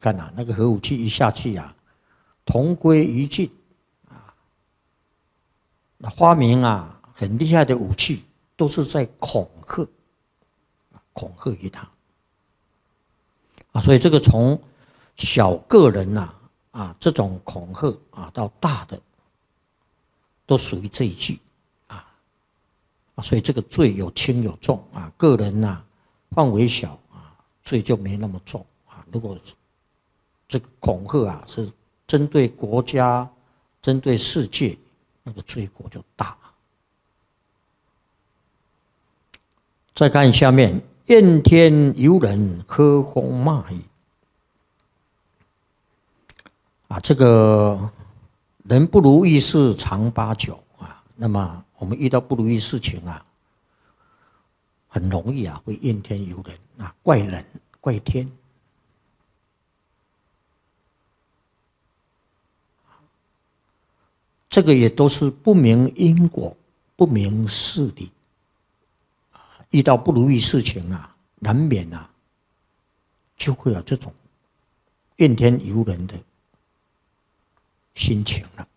看啊，那个核武器一下去啊，同归于尽啊。那发明啊很厉害的武器，都是在恐吓于他啊。所以这个从小个人呐这种恐吓啊，到大的，都属于这一句啊。所以这个罪有轻有重啊，个人呐范围小啊，罪就没那么重啊。如果这个恐吓啊是针对国家、针对世界，那个罪过就大。再看下面，怨天尤人，喝风骂雨啊，这个人不如意事常八九啊。那么我们遇到不如意事情啊，很容易啊会怨天尤人啊，怪人怪天。这个也都是不明因果、不明事理。遇到不如意事情啊，难免啊就会有这种怨天尤人的心情了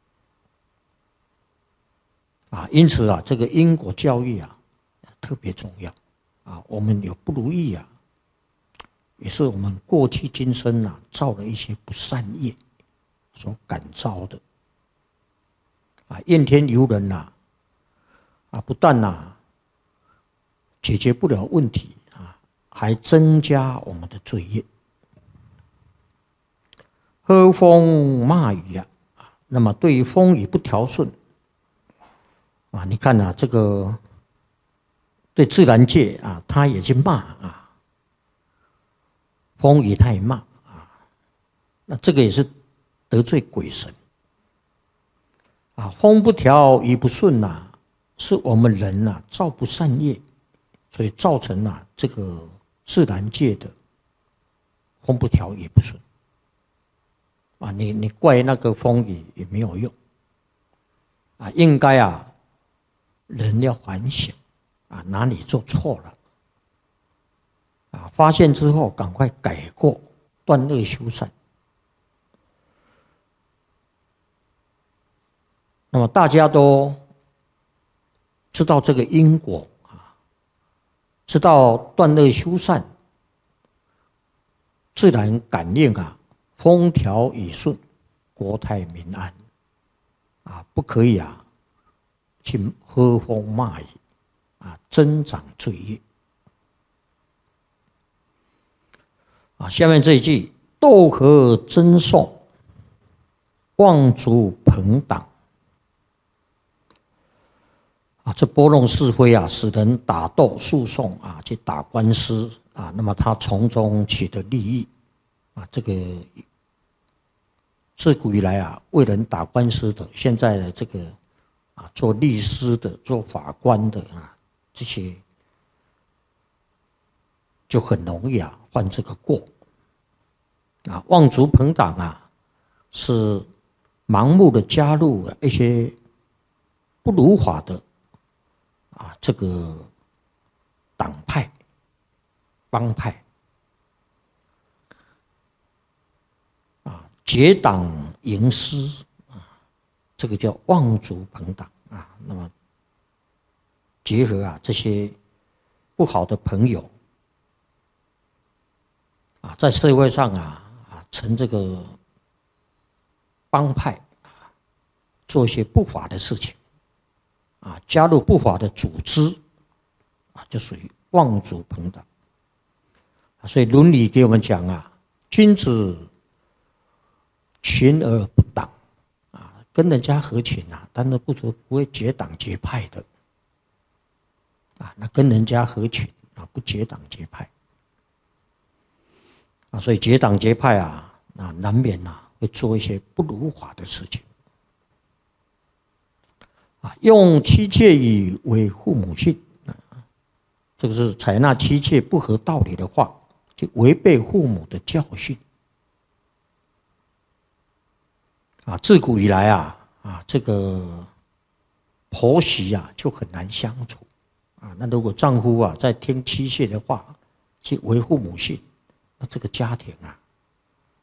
啊。因此啊，这个因果教育啊特别重要啊。我们有不如意啊，也是我们过去今生啊造了一些不善业所感召的啊。怨天尤人呐不但解决不了问题啊，还增加我们的罪业。喝风骂雨啊，那么对于风雨不调顺啊，你看这个对自然界啊，他也去骂啊，风雨他也骂啊，那这个也是得罪鬼神啊。风不调雨不顺是我们人造不善业，所以造成这个自然界的风不调雨不顺啊。你怪那个风雨也没有用啊，应该人要反省啊，哪里做错了啊，发现之后赶快改过，断恶修善。那么大家都知道这个因果啊，知道断恶修善，自然感应风调雨顺，国泰民安啊，不可以去喝风骂雨增长罪业啊。下面这一句，斗和争讼，妄族朋党啊，这拨弄是非使人打斗诉讼去打官司啊，那么他从中取得利益啊。这个自古以来为人打官司的，现在的这个做律师的、做法官的这些就很容易犯这个过啊。妄族朋党是盲目的加入一些不如法的这个党派、帮派结党营私这个叫妄族朋党那么结合这些不好的朋友在社会上成这个帮派做一些不法的事情加入不法的组织就属于妄族朋党。所以伦理给我们讲君子群而不党跟人家合群但是不会结党结派的那跟人家合群不结党结派所以结党结派难免会做一些不如法的事情用妻妾语为父母信这个是采纳妻妾不合道理的话，就违背父母的教训自古以来这个婆媳就很难相处那如果丈夫在听妻妾的话去维护母性，那这个家庭